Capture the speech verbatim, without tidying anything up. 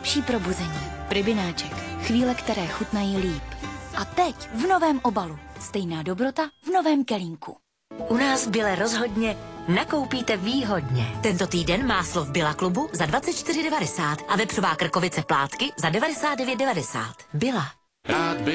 nejlepší probuzení. Pribináček. Chvíle, které chutnají líp. A teď v novém obalu. Stejná dobrota v novém kelímku. U nás v Bile rozhodně nakoupíte výhodně. Tento týden máslo v Billa klubu za dvacet čtyři devadesát a vepřová krkovice plátky za devadesát devět devadesát. Billa.